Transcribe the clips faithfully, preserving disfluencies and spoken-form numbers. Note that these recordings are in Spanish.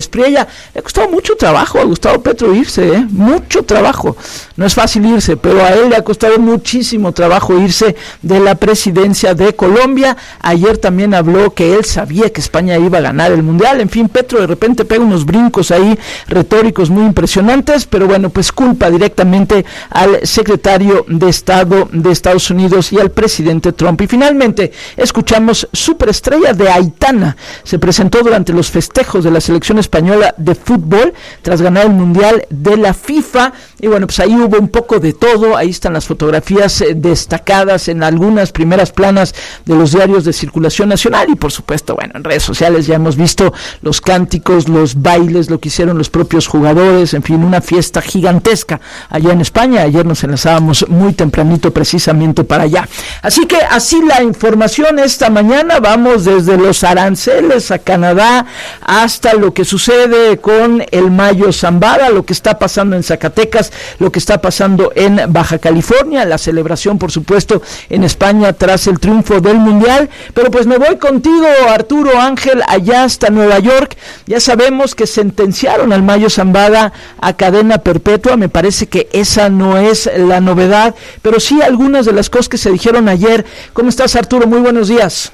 Asprilla. Le ha costado mucho trabajo a Gustavo Petro irse, ¿eh? Mucho trabajo. No es fácil irse, pero a él le ha costado muchísimo trabajo irse de la presidencia de Colombia. Ayer también habló que él sabía que España iba a ganar el Mundial. En fin, Petro de repente pega unos brincos ahí retóricos muy impresionantes, pero bueno, pues culpa directamente al secretario de Estado de Estados Unidos y al presidente Trump. Y finalmente escuchamos Superestrella de Aitana. Se presentó durante los festejos de la selección española de fútbol tras ganar el Mundial de la FIFA. Y bueno, pues ahí hubo un poco de todo. Ahí están las fotografías eh, destacadas en algunas primeras planas de los diarios de circulación nacional. Y por supuesto, bueno, en redes sociales ya hemos visto los cánticos, los bailes, lo que hicieron los propios jugadores. En fin, una fiesta gigantesca allá en España. Ayer nos enlazábamos muy tempranito precisamente para allá. Así que así la información esta mañana. Vamos desde los aranceles a Canadá hasta lo que sucede con el Mayo Zambada, lo que está pasando en Zacatecas, lo que está pasando en Baja California, la celebración por supuesto en España tras el triunfo del Mundial. Pero pues me voy contigo, Arturo Ángel, allá hasta Nueva York. Ya sabemos que sentenciaron al Mayo Zambada a cadena perpetua. Me parece que esa no es la novedad, pero sí algunas de las cosas que se dijeron ayer. ¿Cómo estás, Arturo? Muy buenos días.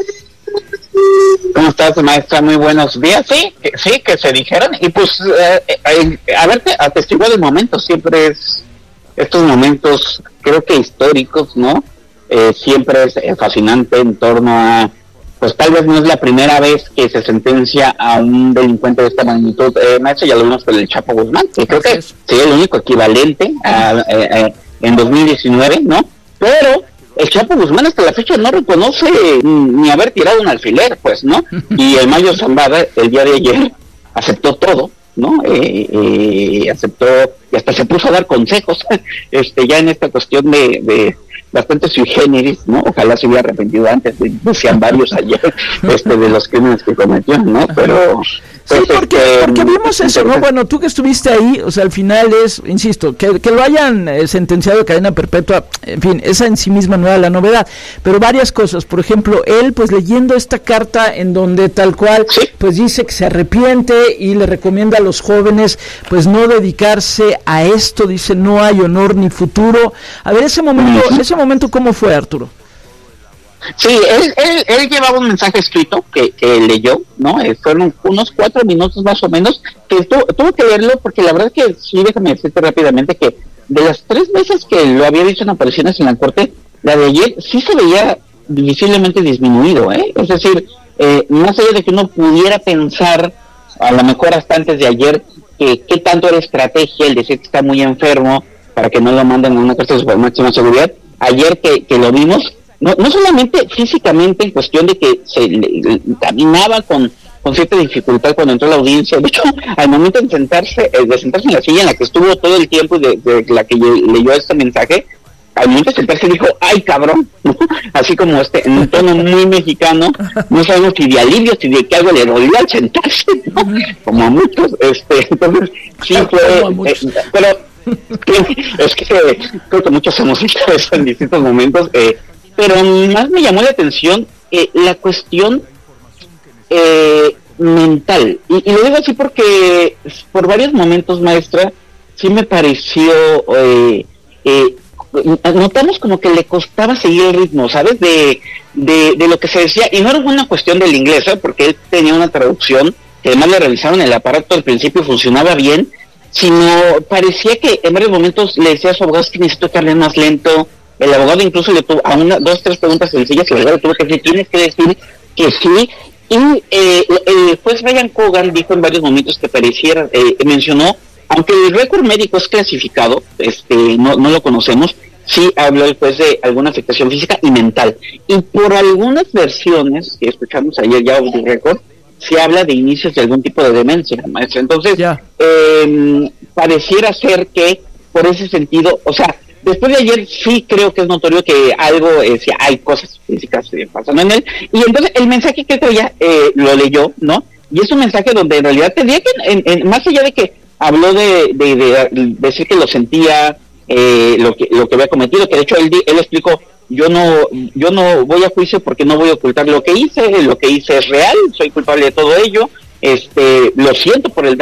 ¿Cómo estás, maestra? Muy buenos días. Sí, sí, que se dijeron. Y pues, eh, eh, a ver, atestiguar el momento. Siempre es, estos momentos, creo que históricos, ¿no? Eh, siempre es eh, fascinante en torno a, pues tal vez no es la primera vez que se sentencia a un delincuente de esta magnitud. Eh, maestra, ya lo vimos con el Chapo Guzmán, que creo que sería el único equivalente a, eh, eh, en dos mil diecinueve, ¿no? Pero el Chapo Guzmán hasta la fecha no reconoce ni haber tirado un alfiler, pues, ¿no? Y el Mayo Zambada, el día de ayer, aceptó todo, ¿no? Eh, eh, aceptó, y hasta se puso a dar consejos, este, ya en esta cuestión de, de bastante sui generis, ¿no? Ojalá se hubiera arrepentido antes, de, decían varios ayer, este, de los crímenes que cometió, ¿no? Pero... Sí, porque, porque vimos eso, ¿no? Bueno, tú que estuviste ahí, o sea, al final es, insisto, que, que lo hayan eh, sentenciado a cadena perpetua, en fin, esa en sí misma no era la novedad, pero varias cosas, por ejemplo, él pues leyendo esta carta en donde tal cual, pues dice que se arrepiente y le recomienda a los jóvenes pues no dedicarse a esto, dice no hay honor ni futuro. A ver, ese momento, ese momento ¿cómo fue, Arturo? Sí, él, él, él llevaba un mensaje escrito que, que leyó, ¿no? Eh, fueron unos cuatro minutos más o menos, que tu, tuvo que leerlo porque la verdad es que, sí, déjame decirte rápidamente que de las tres veces que lo había dicho en apariciones en la corte, la de ayer sí se veía visiblemente disminuido, ¿eh? Es decir, eh, más allá de que uno pudiera pensar, a lo mejor hasta antes de ayer, que qué tanto era estrategia el decir que está muy enfermo para que no lo manden a una cárcel de máxima seguridad, ayer que, que lo vimos, No, no solamente físicamente en cuestión de que se le, le, caminaba con, con cierta dificultad cuando entró a la audiencia, de hecho, al momento de sentarse, eh, de sentarse en la silla en la que estuvo todo el tiempo y de, de la que leyó este mensaje, al momento de sentarse dijo, ¡ay, cabrón! ¿No? Así como este, en un tono muy mexicano, no sabemos si de alivio, si de que algo le dolió al sentarse, ¿no? Como a muchos, este, entonces, sí fue, eh, pero es que eh, creo que muchos hemos visto eso en distintos momentos, eh, pero más me llamó la atención eh, la cuestión eh, mental, y, y lo digo así porque por varios momentos, maestra, sí me pareció, eh, eh, notamos como que le costaba seguir el ritmo, ¿sabes? De, de, de lo que se decía, y no era una cuestión del inglés, ¿eh? Porque él tenía una traducción, que además le revisaron el aparato al principio y funcionaba bien, sino parecía que en varios momentos le decía a su abogado que necesito que hable más lento. El abogado incluso le tuvo a una, dos, tres preguntas sencillas y el abogado tuvo que decir, tienes que decir que sí. Y eh, el juez Ryan Cogan dijo en varios momentos que pareciera, eh, mencionó, aunque el récord médico es clasificado, este, no, no lo conocemos, sí habló el juez de alguna afectación física y mental. Y por algunas versiones que escuchamos ayer ya off the record, se habla de inicios de algún tipo de demencia, maestro. Entonces, yeah. eh, pareciera ser que por ese sentido, o sea, después de ayer sí creo que es notorio que algo, eh, sí, hay cosas físicas eh, pasando en él, y entonces el mensaje que traía eh, lo leyó, ¿no? Y es un mensaje donde en realidad tendría que, en, en, más allá de que habló de, de, de, de decir que lo sentía, eh, lo que lo que había cometido, que de hecho él, él explicó, yo no yo no voy a juicio porque no voy a ocultar lo que hice, lo que hice es real, soy culpable de todo ello, este lo siento por el